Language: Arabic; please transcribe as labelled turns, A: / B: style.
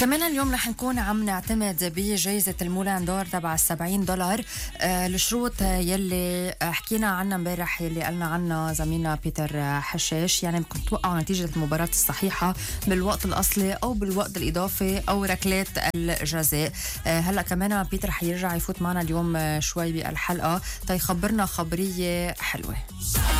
A: كمان اليوم رح نكون عم نعتمد بجائزة المولان دور تبع $70. الشروط يلي حكينا عنها امبارح يلي قلنا عنها زميلنا بيتر حشاش، يعني بدكم توقعوا نتيجة المباراة الصحيحة بالوقت الأصلي أو بالوقت الإضافي أو ركلات الجزاء. هلأ كمان بيتر حيرجع يفوت معنا اليوم شوي بالحلقة تيخبرنا خبرية حلوة.